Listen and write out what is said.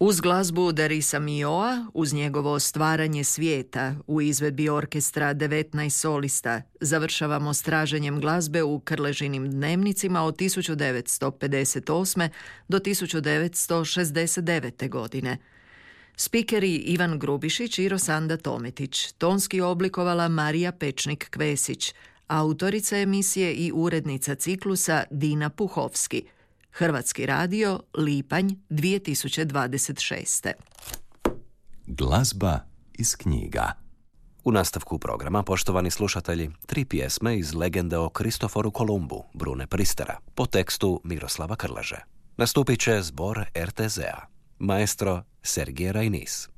Uz glazbu Darisa Mioa, uz njegovo stvaranje svijeta u izvedbi orkestra 19 solista, završavamo s traženjem glazbe u Krležinim dnevnicima od 1958. do 1969. godine. Spikeri Ivan Grubišić i Rosanda Tometić, tonski oblikovala Marija Pečnik-Kvesić, autorica emisije i urednica ciklusa Dina Puhovski. Hrvatski radio, lipanj 2026. Glazba iz knjiga. U nastavku programa, poštovani slušatelji, 3 pjesme iz legende o Kristoforu Kolumbu, Brune Pristera, po tekstu Miroslava Krleže. Nastupit će zbor RTZ-a, maestro Sergej Rajnis.